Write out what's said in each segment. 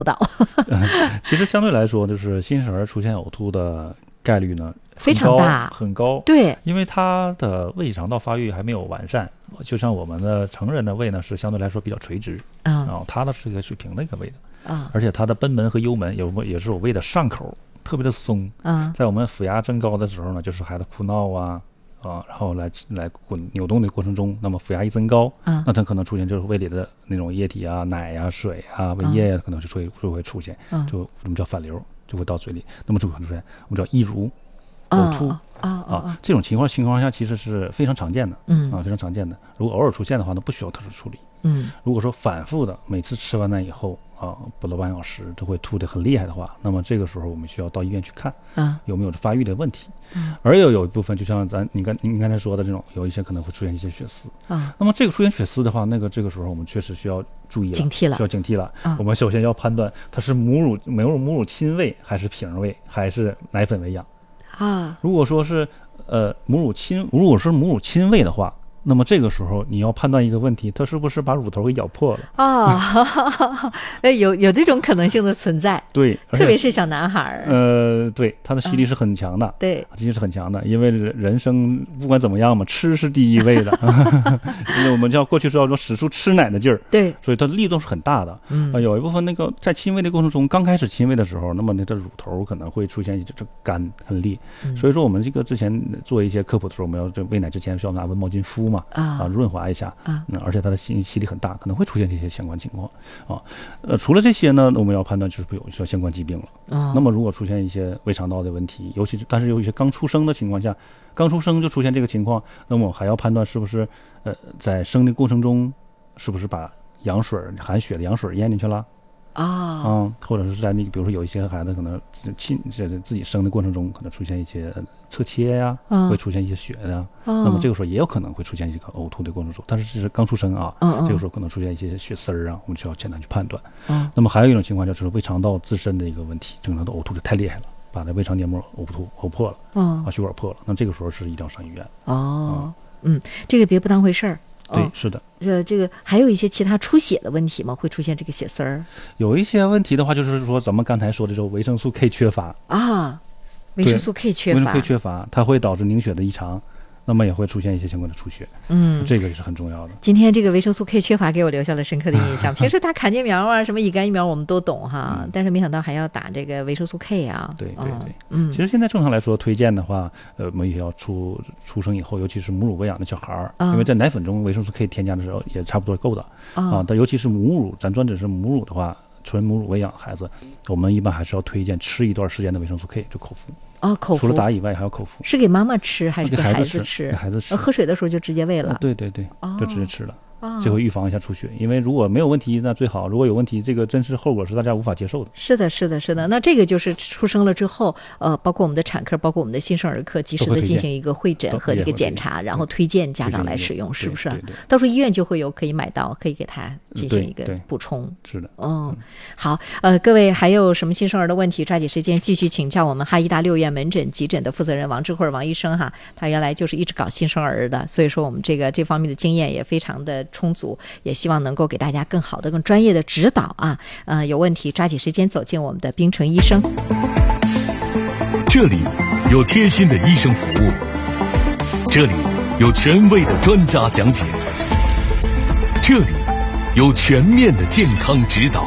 到。 其实相对来说，就是新生儿出现呕吐的概率呢非常大， 很高。 对， 因为他的胃肠道发育还没有完善，就像我们的成人的胃呢是相对来说比较垂直，然后他的是一个水平的一个胃的，而且他的贲门和幽门也是我胃的上口特别的松，在我们腹压增高的时候呢，就是孩子哭闹然后来扭动的过程中，那么腹压一增高，那它可能出现就是胃里的那种液体啊、奶啊、水啊、胃液可能就会出现，就我们叫反流，就会到嘴里，那么就会出现我们叫溢乳、呕吐这种情况下其实是非常常见的，非常常见的。如果偶尔出现的话，那不需要特殊处理。如果说反复的每次吃完奶以后不到半小时都会吐得很厉害的话，那么这个时候我们需要到医院去看有没有发育的问题。而有一部分就像您刚才说的这种，有一些可能会出现一些血丝那么这个出现血丝的话，这个时候我们确实需要注意了，需要警惕了。我们首先要判断它是母乳亲喂还是瓶喂还是奶粉喂养如果说是母乳亲喂的话，那么这个时候你要判断一个问题，它是不是把乳头给咬破了有这种可能性的存在。 对， 特别是小男孩对，他的吸力是很强的， 对， 吸力是很强的，因为人生不管怎么样嘛，吃是第一位的因为我们过去说使出吃奶的劲儿， 对， 所以它的力度是很大的。有一部分在亲喂的过程中，刚开始亲喂的时候，那么那个乳头可能会出现这干很裂，所以说我们之前做一些科普的时候，我们要喂奶之前需要拿温毛巾敷润滑一下而且它的吸力很大，可能会出现这些相关情况除了这些呢，我们要判断就是有些相关疾病了那么如果出现一些胃肠道的问题，但是有一些刚出生的情况下，刚出生就出现这个情况，那么我还要判断是不是在生的过程中是不是把含血的羊水咽进去了或者是在比如说有一些孩子可能自己生的过程中可能出现一些侧切会出现一些血那么这个时候也有可能会出现一个呕吐的过程中，但是这是刚出生这个时候可能出现一些血丝我们需要简单去判断那么还有一种情况就是胃肠道自身的一个问题，正常的呕吐的太厉害了，把那胃肠黏膜呕破了血管破了，那这个时候是一定要上医院这个别不当回事儿。 对，是的。 这个还有一些其他出血的问题吗？会出现这个血丝儿？ 有一些问题的话，就是说咱们刚才说的，维生素 K 缺乏维生素 K 缺乏， 它会导致凝血的异常，那么也会出现一些相关的出血这个也是很重要的。 今天这个维生素 K 缺乏给我留下了深刻的印象平时打卡介苗什么乙肝疫苗我们都懂但是没想到还要打这个维生素 K 对，其实现在正常来说推荐的话我们也要出生以后，尤其是母乳喂养的小孩因为在奶粉中维生素 K 添加的时候也差不多够的但尤其是母乳，咱专指是母乳的话，纯母乳喂养孩子，我们一般还是要推荐吃一段时间的维生素 K， 就口服口服， 除了打以外还要口服。 是给妈妈吃还是给孩子吃？给孩子吃。 喝水的时候就直接喂了对就直接吃了这会预防一下出血，因为如果没有问题那最好，如果有问题，这个真是后果是大家无法接受的。 是的。那这个就是出生了之后包括我们的产科，包括我们的新生儿科，及时的进行一个会诊和这个检查，然后推荐家长来使用，是不是？到时候医院就会有可以买到，可以给他进行一个补充。 是的。 好，各位还有什么新生儿的问题，抓紧时间继续请教我们哈医大6院门诊急诊的负责人王智慧王医生他原来就是一直搞新生儿的，所以说我们这方面的经验也非常的充足，也希望能够给大家更好的更专业的指导有问题抓紧时间走进我们的冰城医生。 这里有贴心的医生服务，这里有权威的专家讲解，这里有全面的健康指导。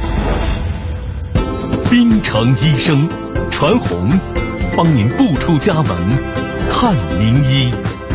冰城医生传红，帮您不出家门看名医。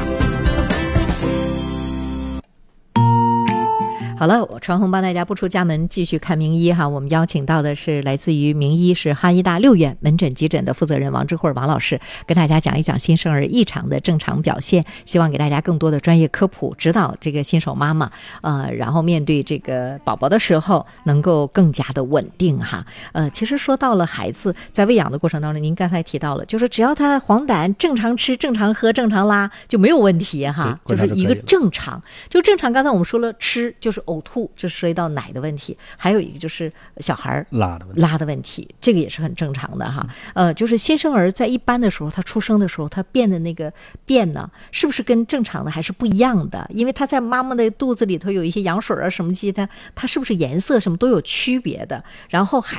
好了，我传红帮大家不出家门，继续看名医我们邀请到的是来自于名医，是哈医大6院门诊急诊的负责人王智慧王老师，跟大家讲一讲新生儿异常的正常表现，希望给大家更多的专业科普，指导这个新手妈妈然后面对这个宝宝的时候能够更加的稳定其实说到了孩子在喂养的过程当中，您刚才提到了，就是只要他黄疸正常吃、正常喝、正常拉就没有问题就是一个正常，就正常。刚才我们说了，吃就是呕吐，这涉及到奶的问题，还有一个就是小孩拉的问题， 这个也是很正常的哈。就是新生儿在一般的时候，他出生的时候，他便的那个便呢，是不是跟正常的还是不一样的？因为他在妈妈的肚子里头有一些羊水啊什么鸡，它是不是颜色什么都有区别的？然后